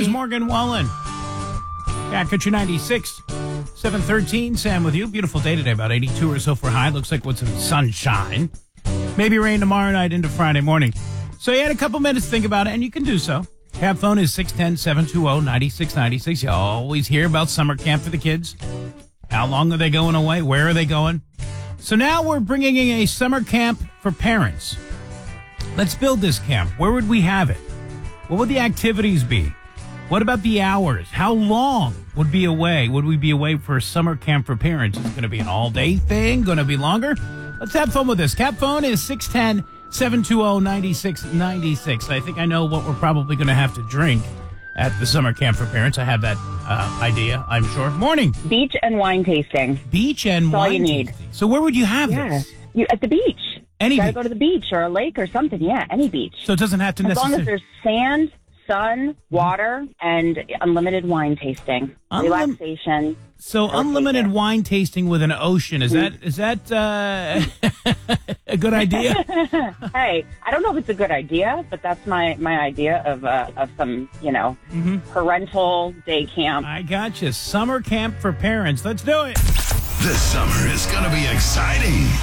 is Morgan Wallen. Yeah, Country 96, 7:13. Sam with you. Beautiful day today, about 82 or so for high. Looks like with some sunshine. Maybe rain tomorrow night into Friday morning. So you had a couple minutes to think about it, and you can do so. Cab phone is 610-720-9696. You always hear about summer camp for the kids. How long are they going away? Where are they going? So now we're bringing in a summer camp for parents. Let's build this camp. Where would we have it? What would the activities be? What about the hours? How long would we be away for a summer camp for parents? Is it going to be an all-day thing? Going to be longer? Let's have fun with this. Cap phone is 610-720-9696. I think I know what we're probably going to have to drink at the summer camp for parents. I have that idea, I'm sure. Morning. Beach and wine tasting. Beach and That's all wine you need. tasting. So where would you have this? At the beach. Any You gotta beach? go to the beach or a lake or something. Yeah, any beach. So it doesn't have to As long necessarily... as there's sand, sun, water, and unlimited wine tasting. Relaxation. So unlimited wine tasting with an ocean, is that a good idea? Hey, I don't know if it's a good idea, but that's my idea of some, parental day camp. I got you. Summer camp for parents. Let's do it. This summer is going to be exciting.